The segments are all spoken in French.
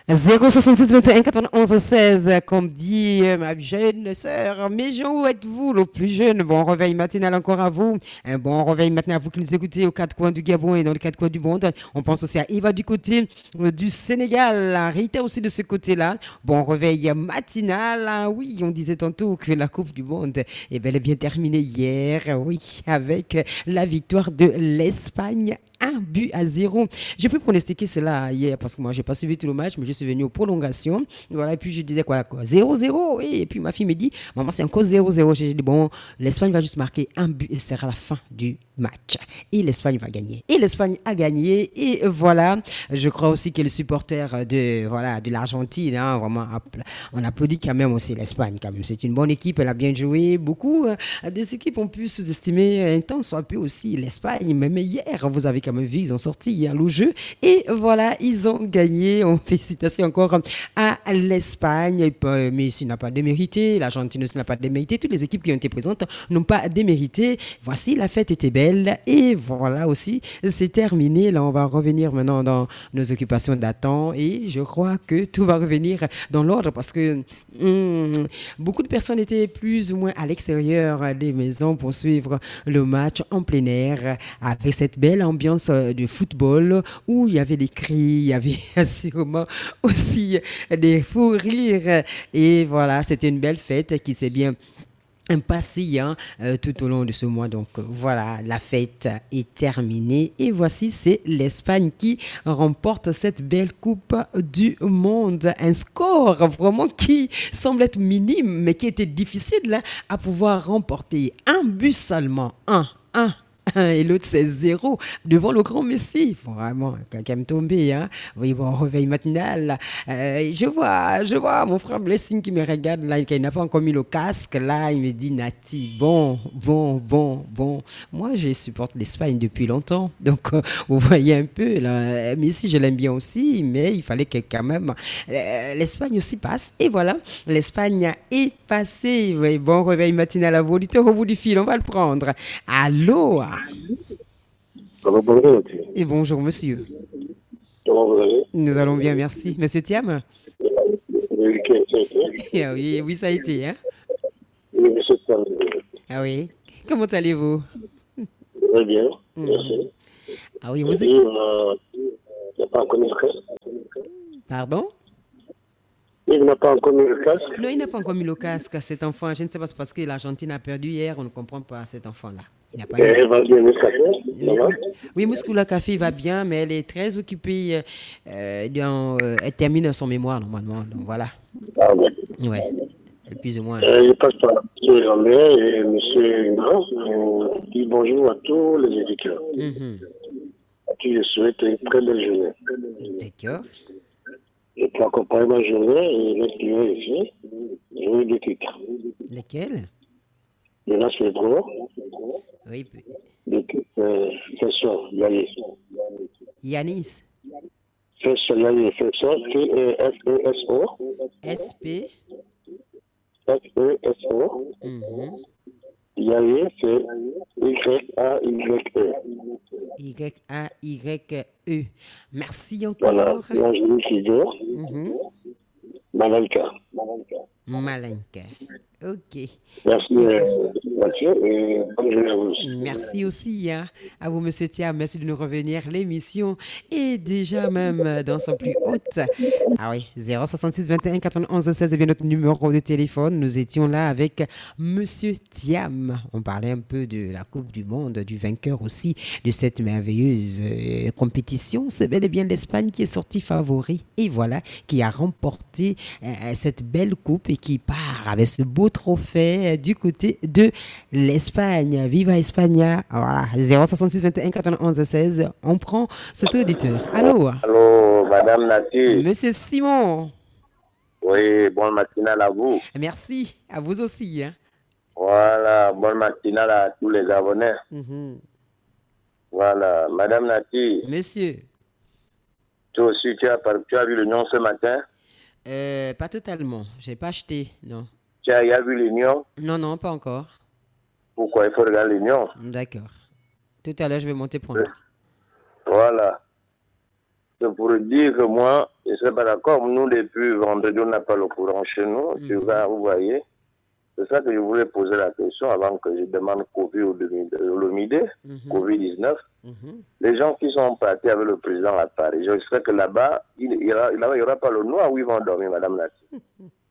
066 21 91 16, comme dit ma jeune sœur. Mais Jean, où êtes-vous, le plus jeune? Bon réveil matinal encore à vous. Un bon réveil matinal à vous qui nous écoutez aux quatre coins du Gabon et dans les quatre coins du monde. On pense aussi à Eva du côté du Sénégal, à Rita aussi de ce côté-là. Bon réveil matinal. Ah oui, on disait tantôt que la Coupe du Monde est bel et bien terminée hier. Oui, avec la victoire de l'Espagne. 1 but à 0. J'ai pu pronostiquer cela hier parce que moi, j'ai pas suivi tout le match, mais je suis venu aux prolongations. Voilà, et puis je disais quoi 0-0. Oui, et puis ma fille me dit, maman, c'est encore 0-0. J'ai dit, bon, l'Espagne va juste marquer un but et c'est à la fin du match. Et l'Espagne va gagner. Et l'Espagne a gagné. Et voilà, je crois aussi que les supporters de l'Argentine, hein, vraiment, on applaudit quand même aussi l'Espagne. Quand même, c'est une bonne équipe, elle a bien joué. Beaucoup des équipes ont pu sous-estimer un temps soit peu aussi l'Espagne. Mais hier, vous avez quand même vu, ils ont sorti hier le jeu. Et voilà, ils ont gagné. On félicitations encore à l'Espagne. Mais s'il n'a pas démérité, l'Argentine aussi n'a pas démérité. Toutes les équipes qui ont été présentes n'ont pas démérité. Voici, la fête était belle. Et voilà aussi, c'est terminé. Là, on va revenir maintenant dans nos occupations d'attente. Et je crois que tout va revenir dans l'ordre parce que beaucoup de personnes étaient plus ou moins à l'extérieur des maisons pour suivre le match en plein air avec cette belle ambiance de football où il y avait des cris, il y avait sûrement aussi des fous rires. Et voilà, c'était une belle fête qui s'est bien passé tout au long de ce mois. Donc voilà, la fête est terminée. Et voici, c'est l'Espagne qui remporte cette belle Coupe du Monde. Un score vraiment qui semble être minime, mais qui était difficile à pouvoir remporter. Un but seulement. Un. Et l'autre, c'est 0 devant le grand Messi. Vraiment, quelqu'un me tombé. Hein? Oui, bon, réveil matinal. Je vois mon frère Blessing qui me regarde là, qui n'a pas encore mis le casque. Là, il me dit, Nati, bon. Moi, je supporte l'Espagne depuis longtemps. Donc, vous voyez un peu, là, Messi, je l'aime bien aussi, mais il fallait que quand même l'Espagne aussi passe. Et voilà, l'Espagne est passée. Oui, bon réveil matinal à vous, auditeur au bout du fil, on va le prendre. Allô? Bonjour, Et bonjour, monsieur. comment vous allez? Nous allons bien, merci. Monsieur Thiam? Le week-end, ça a été? Ah oui, oui, ça a été, hein? Oui, monsieur Sam, Ah oui. Comment allez-vous? très bien, Mhm. merci. Ah oui, Et vous êtes... puis, il n'a pas encore mis le casque. Pardon? Il n'a pas encore mis le casque. Non, il n'a pas encore mis le casque à cet enfant. Je ne sais pas, c'est parce que l'Argentine a perdu hier. On ne comprend pas cet enfant-là. Il n'a pas Et mis. elle va bien le café, ça Oui, va? oui, Mouskoula Café va bien, mais elle est très occupée. Elle termine son mémoire normalement. Donc voilà. Ah bon. Ouais. Elle est plus ou moins. Je passe par M. Lambert et M. Ingras. Je dis bonjour à tous les éditeurs. Mhm. À qui je souhaite une très belle journée. D'accord. Et pour accompagner ma journée, et les clients ici, je veux des titres. Lesquels? Jonas Pedro, Oui. l'équipe Fesson, Yaye. Yanis. Fesson, Yaye, Fesson, F-E-S-O, SP. F-E-S-O, Mhm. Yaye, c'est Y-A-Y-E. Y-A-Y-E. Merci Voilà, encore. Angélique Kido, Mhm. Malaika. Malinka. Ok. Merci D'accord. Mathieu et bonne journée à vous aussi. Merci aussi à vous, Monsieur Thiam. Merci de nous revenir. L'émission est déjà même dans son plus haute. Ah oui, 066 21 91 16 est bien notre numéro de téléphone. Nous étions là avec Monsieur Thiam. On parlait un peu de la Coupe du Monde, du vainqueur aussi de cette merveilleuse compétition. C'est bel et bien l'Espagne qui est sortie favori et voilà, qui a remporté cette belle coupe et qui part avec ce beau trophée du côté de l'Espagne. Viva España. Voilà, 066 21 91 16. On prend cet auditeur. Allô? Allô, Madame Nati. Monsieur Simon. Oui, bonne matinale à vous. Merci. À vous aussi. Hein. Voilà, bonne matinale à tous les abonnés. Mhm. Voilà, Madame Nati, Monsieur. toi aussi, tu as vu l'union ce matin? Pas totalement. J'ai pas acheté. Non. Y a vu l'union? Non, pas encore. Pourquoi il faut regarder l'union? D'accord. Tout à l'heure, je vais monter prendre. Voilà. C'est pour dire que moi, je ne suis pas d'accord. Nous, depuis vendredi, on n'a pas le courant chez nous. Tu vas, vous voyez. C'est ça que je voulais poser la question avant que je demande Covid ou l'OMIDE, Covid-19. Les gens qui sont partis avec le président à Paris, je sais que là-bas, il n'y aura pas le noir où ils vont dormir, Madame Nati.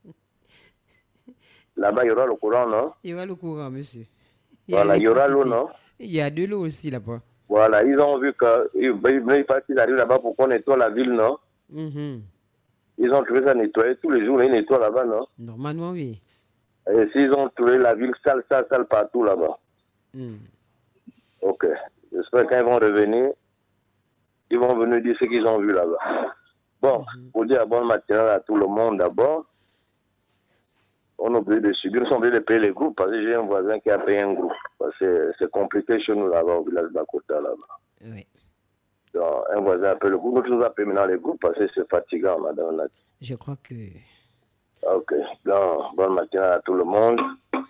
Là-bas, il y aura le courant, non? Il y aura le courant, monsieur. Voilà, il y aura l'eau, non? Il y a de l'eau aussi là-bas. Voilà, ils ont vu qu'ils arrivent là-bas pour qu'on nettoie la ville, non? Ils ont trouvé ça nettoyer tous les jours, ils nettoient là-bas, non? Normalement, oui. Et s'ils ont trouvé la ville sale partout là-bas. Ok. J'espère que quand ils vont revenir, ils vont venir dire ce qu'ils ont vu là-bas. Bon, pour dire bon matériel à tout le monde d'abord, on a oublié de subir, on a oublié de payer les groupes parce que j'ai un voisin qui a payé un groupe. Parce que c'est compliqué chez nous là-bas, au village d'Akota là-bas. Oui. Donc, un voisin a payé le groupe, nous nous avons payé maintenant les groupes parce que c'est fatigant, madame Nati. Je crois que... Ok. Donc, bon matin à tout le monde.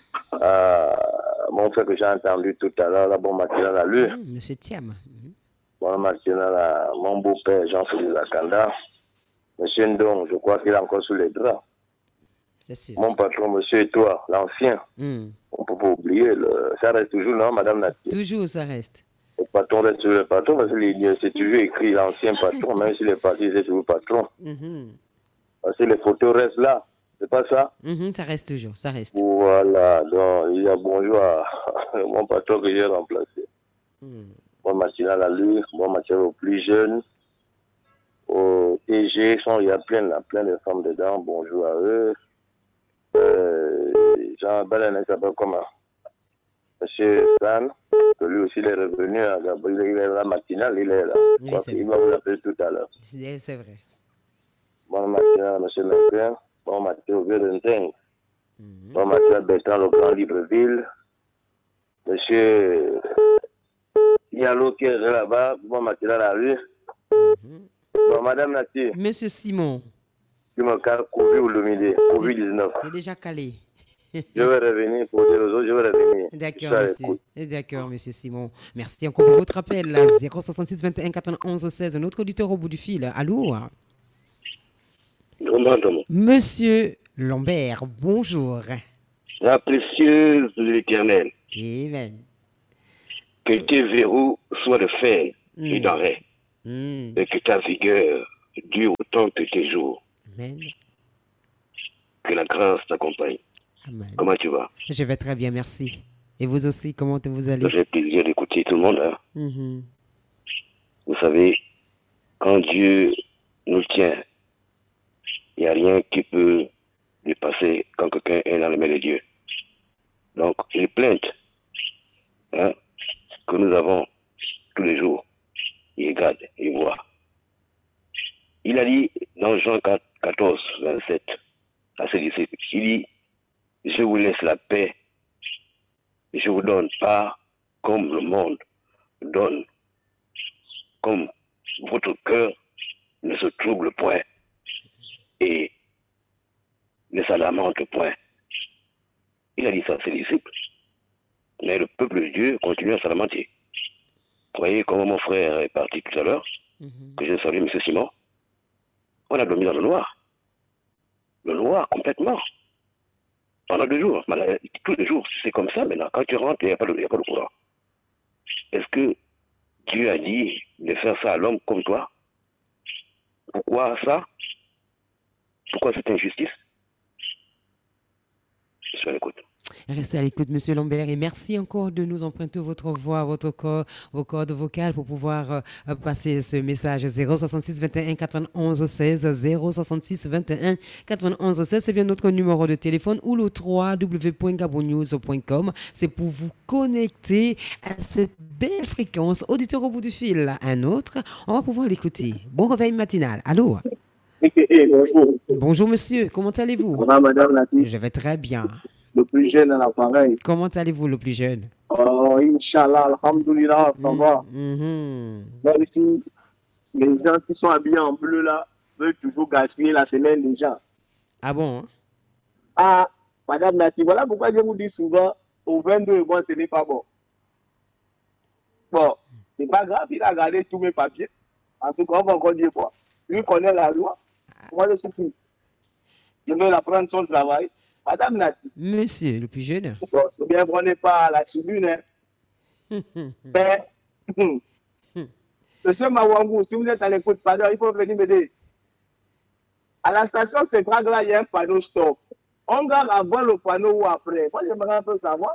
Mon frère que j'ai entendu tout à l'heure, bon matin à lui. Monsieur Thiam. Bon matin à mon beau-père Jean-Philippe Akanda. Monsieur Ndong, je crois qu'il est encore sous les draps. Mon patron, monsieur et toi, l'ancien. On ne peut pas oublier, ça reste toujours, non, madame Nati? Toujours, ça reste. Le patron reste toujours le patron parce que c'est toujours écrit l'ancien patron, même s'il est parti, c'est toujours le patron. Parce que les photos restent là. C'est pas ça? Ça reste toujours, ça reste. Voilà, donc il y a bonjour à mon patron que j'ai remplacé. Bon matinal à lui, bon matinal aux plus jeunes, au TG, il y a plein de femmes dedans, bonjour à eux. Jean Belen, il s'appelle comment? Monsieur Stan, que lui aussi il est revenu à Gabriel, il est là matinal, il est là. Oui, il va vous l'appeler tout à l'heure. C'est vrai. Bon matin, monsieur Merpin. Bon matin au vieux d'Enteng. Bon matin Bertrand, le grand Libreville. Monsieur Yalo qui est là-bas. Bon matin à la rue. Bon, madame Nati. Monsieur Simon. Tu me calmes Covid ou l'OMIDE, Covid-19. C'est déjà calé. Je vais revenir pour dire aux autres, je vais revenir. D'accord, monsieur. D'accord, monsieur Simon. Merci encore pour votre appel. 066 21 91 16. Notre auditeur au bout du fil. Allô? Monsieur Lambert, bonjour. La précieuse de l'Éternel. Amen. Que tes verrous soient de fer et d'arrêt. Et que ta vigueur dure autant que tes jours. Amen. Que la grâce t'accompagne. Amen. Comment tu vas? Je vais très bien, merci. Et vous aussi, comment vous allez? Ça fait plaisir d'écouter tout le monde. Hein? Vous savez, quand Dieu nous tient, il n'y a rien qui peut dépasser quand quelqu'un est dans les mains de Dieu. Donc, les plaintes que nous avons tous les jours, il regarde, il voit. Il a dit dans Jean 14, 27 à ses disciples, il dit, je vous laisse la paix, je vous donne pas comme le monde donne, comme votre cœur ne se trouble point et ne s'alarmente point. Il a dit ça à ses disciples. Mais le peuple de Dieu continue à s'alamenter. Vous voyez comment mon frère est parti tout à l'heure, que j'ai salué M. Simon. On a dormi dans le noir. Le noir complètement. Pendant 2 jours. Tous les jours, c'est comme ça maintenant. Quand tu rentres, il n'y a pas de courant. Est-ce que Dieu a dit de faire ça à l'homme comme toi? Pourquoi ça? Pourquoi cette injustice? Je suis à l'écoute. Restez à l'écoute, monsieur Lambert, et merci encore de nous emprunter votre voix, votre corps, vos cordes vocales pour pouvoir passer ce message. 066 21 91 16, 066 21 91 16, c'est bien notre numéro de téléphone, ou le www.gabonnews.com. C'est pour vous connecter à cette belle fréquence. Auditeur au bout du fil, un autre, on va pouvoir l'écouter. Bon réveil matinal. Allô? Bonjour. Bonjour monsieur, comment allez-vous? Bonjour madame Nati. Je vais très bien. Le plus jeune à l'appareil. Comment allez-vous, le plus jeune? Oh, Inch'Allah, alhamdoulilah, ça va. Même si les gens qui sont habillés en bleu là veulent toujours gaspiller la semaine déjà. Ah bon? Ah, madame Nati, voilà pourquoi je vous dis souvent, au 22, bon, ce n'est pas bon. Bon, c'est pas grave, il a gardé tous mes papiers. En tout cas, on va encore dire quoi. Lui connaît la loi. Moi, je suis plus. Je vais apprendre son travail. Madame Nati. Monsieur, le plus jeune. Bon, c'est bien qu'on n'est pas à la tribune. Hein. Mais, monsieur Mawangou, si vous êtes à l'écoute, pardon, il faut venir m'aider. À la station centrale, là, il y a un panneau stop. On garde avant le panneau ou après. Moi, j'aimerais un peu savoir.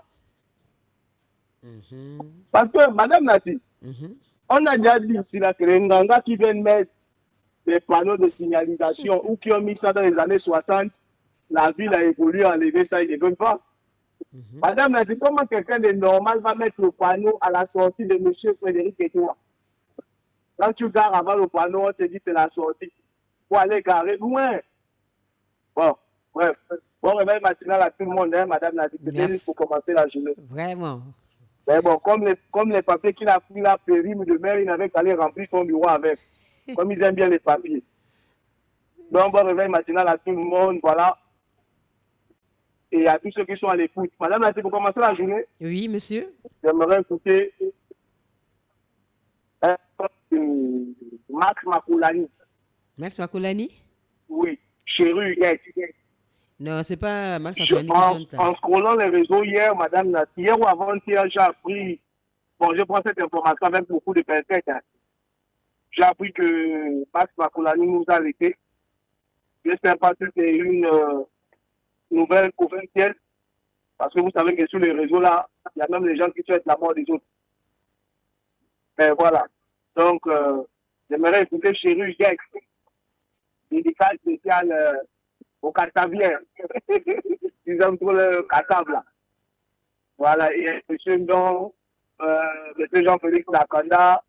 Parce que, Madame Nati, on a déjà dit ici là, que les Nganga qui viennent mettre des panneaux de signalisation ou qui ont mis ça dans les années 60, la ville a évolué, enlevé ça, ils ne veulent pas. Madame Nati, comment quelqu'un de normal va mettre le panneau à la sortie de M. Frédéric Etoua? Quand tu gares avant le panneau, on te dit c'est la sortie. Il faut aller garer loin. Bon, bref. Bon réveil matinal à tout le monde, hein, Madame Nati. C'est juste pour commencer la journée. Vraiment. Mais bon, comme les papiers qu'il a pris là, périm de mer, il n'avait qu'à aller remplir son bureau avec. Comme ils aiment bien les papiers. Donc, bon réveil matinal à tout le monde, voilà. Et à tous ceux qui sont à l'écoute. Madame Nati, pour commencer la journée. Oui, monsieur. J'aimerais écouter Max Makoulani. Max Makoulani? Oui, Chéru, yes. Non, c'est pas Max Makoulani qui chante. En scrollant les réseaux hier, Madame Nati, hier ou avant-hier, j'ai appris, bon, je prends cette information avec beaucoup de personnes. Hein. J'ai appris que Max Makoulani nous a laissé. J'espère pas que c'est une nouvelle officielle. Parce que vous savez que sur les réseaux là, il y a même les gens qui souhaitent la mort des autres. Mais voilà. Donc, j'aimerais écouter Chéru Gex, dédicace spéciale au Cartavien. Ils aiment trop le Cartave là. Voilà. Et M. Ndon, M. Jean-Félix Lakanda,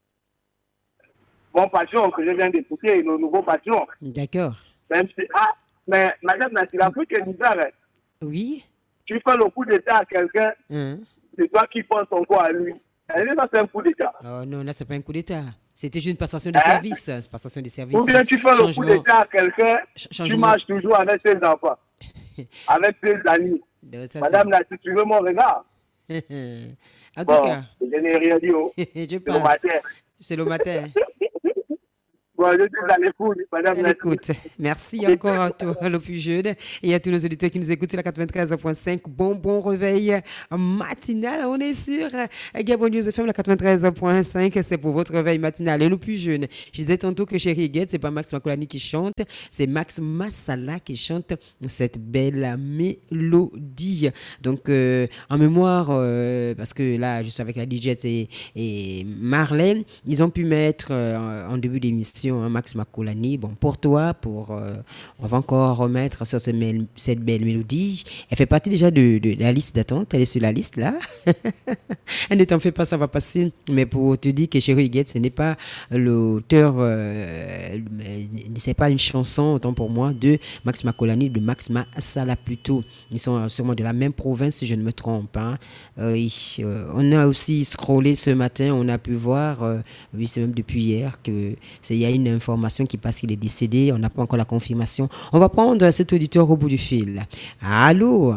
mon patron que je viens d'écouter, le nouveau patron. D'accord. Même si, mais Madame Nati, l'Afrique est bizarre. Hein. Oui. Tu fais le coup d'état à quelqu'un, c'est toi qui penses encore à lui. Elle dit ça, c'est un coup d'état. Oh non, là, c'est pas un coup d'état. C'était juste une passation de service. Passation de service. Ou bien tu fais le coup d'état à quelqu'un, tu marches toujours avec tes enfants, avec tes amis. Madame Nati, tu veux mon regard? En tout cas, je n'ai rien dit. Je pense. C'est le matin. Bon, je suis à l'écoute, Madame Nati. Écoute, merci encore à toi, le plus jeune, et à tous nos auditeurs qui nous écoutent sur la 93.5. Bon réveil matinal. On est sur Gabon News FM, la 93.5. C'est pour votre réveil matinal. Et le plus jeune, je disais tantôt que Chéri Guette, c'est pas Max Makoulani qui chante, c'est Max Massala qui chante cette belle mélodie. Donc, en mémoire, parce que là, je suis avec la DJ et Marlène, ils ont pu mettre en début d'émission Max Makoulani. Bon, pour toi, on va encore remettre sur cette belle mélodie. Elle fait partie déjà de la liste d'attente. Elle est sur la liste là. Elle ne t'en fait pas, ça va passer. Mais pour te dire que Chéri Guette, ce n'est pas l'auteur, c'est pas une chanson, autant pour moi, de Max Makoulani, de Max Massala plutôt. Ils sont sûrement de la même province, si je ne me trompe. Hein. On a aussi scrollé ce matin, on a pu voir, oui, c'est même depuis hier, qu'il y a une information qui passe qu'il est décédé. On n'a pas encore la confirmation. On va prendre cet auditeur au bout du fil. Allô?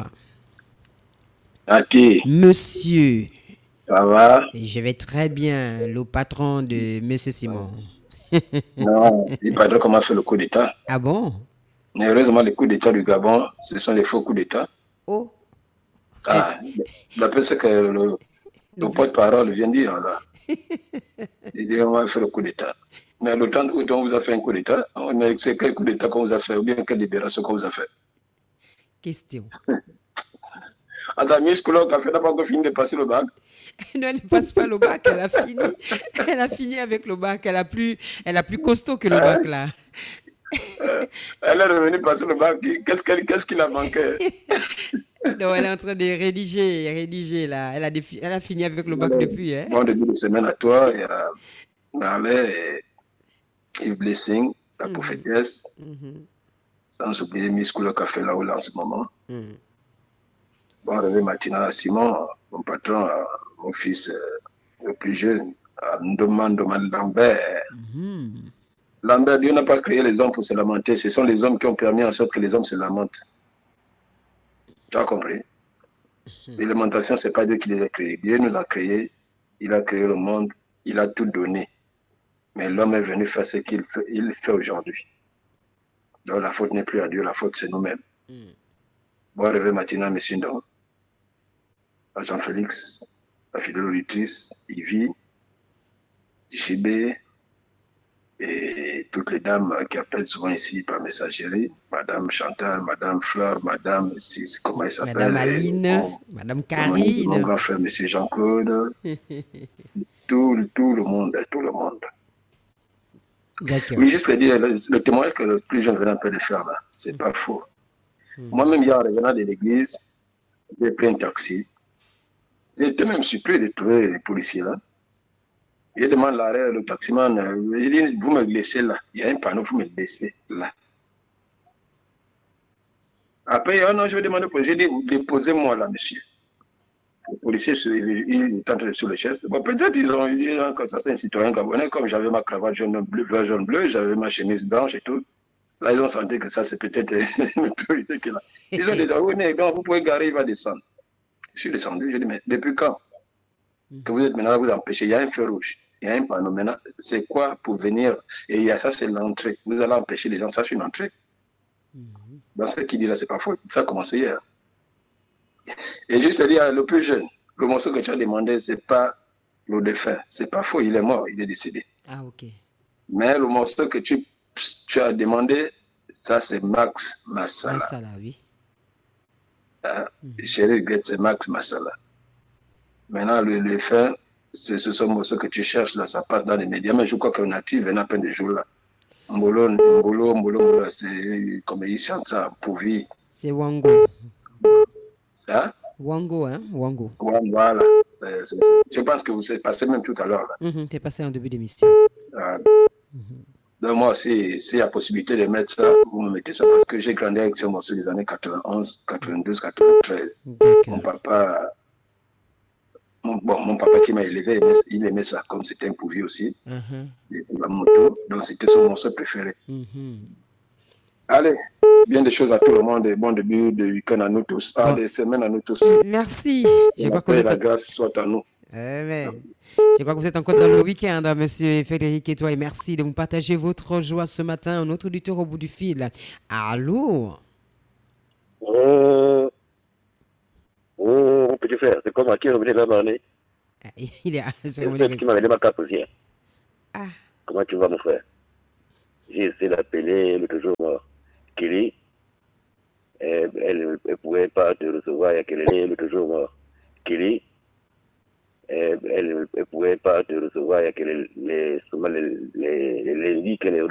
Nati. Monsieur. Ça va? Je vais très bien, le patron de Monsieur Simon. Non, le patron comment fait le coup d'État. Ah bon? Mais heureusement, les coups d'État du Gabon, ce sont les faux coups d'État. Oh. D'après ce que le porte-parole vient de dire là. Il dit on va faire le coup d'État. Mais le temps où on vous a fait un coup d'État, c'est quel coup d'État qu'on vous a fait ou bien quelle libération qu'on vous a fait? Question. Attends, Miss Coulon, n'a pas encore fini de passer le bac? Non, elle ne passe pas le bac, elle a fini. Elle a fini avec le bac, elle a plus costaud que le bac là. Elle est revenue passer le bac, qu'est-ce qu'il a manqué? Non, elle est en train de rédiger là. Elle a fini avec le bac depuis. Hein? Bon début de semaine à toi, il y a Marley et Yves Blessing, la prophétesse, sans oublier Miss Coulon qui a fait là-haut en ce moment. Bon réveil matinal à Simon, mon patron, mon fils le plus jeune, Ndoman Lambert. Lambert, Dieu n'a pas créé les hommes pour se lamenter, ce sont les hommes qui ont permis en sorte que les hommes se lamentent. Tu as compris? Les lamentations, ce n'est pas Dieu qui les a créées. Dieu nous a créés, il a créé le monde, il a tout donné. Mais l'homme est venu faire ce qu'il fait aujourd'hui. Donc la faute n'est plus à Dieu, la faute c'est nous-mêmes. Bon réveil matinal, messieurs, donc. À Jean-Félix, la fidèle auditrice, Yvi, Chibé, et toutes les dames qui appellent souvent ici par messagerie, Madame Chantal, Madame Fleur, Madame, comment elle s'appelle, Madame Aline, Madame Karine, mon grand frère, Monsieur Jean-Claude, tout le monde. D'accord. Oui, juste dire, le témoignage que le plus jeune venait un peu de faire là, c'est pas faux. Moi-même, hier, en revenant de l'église, j'ai pris un taxi. J'étais même surpris de trouver les policiers là. Je demande l'arrêt, le taximan, il dit, vous me laissez là. Il y a un panneau, vous me laissez là. Après, oh non, je vais demander au policier, j'ai dit, déposez-moi là, monsieur. Le policier, il est entré sur le chest. Bon, peut-être ils ont dit, comme ça, c'est un citoyen gabonais, comme j'avais ma cravate jaune bleu, j'avais ma chemise blanche et tout. Là, ils ont senti que ça, c'est peut-être une autorité qui est là. Ils ont dit, oui, mais quand vous pouvez garer, il va descendre. Je suis descendu, je dis, mais depuis quand que vous êtes maintenant, vous empêchez, il y a un feu rouge. Il y a un panneau. Maintenant, c'est quoi pour venir? Et il y a ça, c'est l'entrée. Vous allez empêcher les gens, ça, c'est une entrée. Dans ce qu'il dit là, c'est pas faux. Ça a commencé hier. Et juste dire, le plus jeune, le morceau que tu as demandé, c'est pas le défunt. C'est pas faux, il est mort, il est décédé. Ah, ok. Mais le morceau que tu as demandé, ça, c'est Max Massala. Massala, oui. Chérie Guette, c'est Max Massala. Maintenant, le défunt, c'est ce morceau que tu cherches là, ça passe dans les médias, mais je crois qu'on a venant plein de jours là. Mbolo, c'est comme il chante ça, pour vie. C'est Wango. Hein? Wango, hein? Wango. Voilà. Je pense que vous êtes passé même tout à l'heure là. T'es passé en début d'émission. Donc moi, s'il y a possibilité de mettre ça, vous me mettez ça parce que j'ai grandi avec ce morceau des années 91, 92, 93. Mon papa. Mon papa qui m'a élevé, il aimait ça, comme c'était un pourvu aussi. La moto, donc c'était son morceau préféré. Allez, bien des choses à tout le monde et bon début de week-end à nous tous. Des semaines à nous tous. Merci. Je crois que la grâce soit à nous. Amen. Je crois que vous êtes encore dans le week-end, monsieur Frédéric et toi, et merci de vous partager votre joie ce matin. Un autre auditeur au bout du fil. Allô? Oh, petit frère, c'est comme à qui on venait de parler. Il est c'est qui m'avait donné ma carte aussi. Ah. Comment tu vas, mon frère? J'ai essayé d'appeler, elle est toujours mort. Kelly, elle ne pouvait pas te recevoir, elle est toujours mort. Kelly, elle ne pouvait pas te recevoir, il y a que les lundis qu'elle est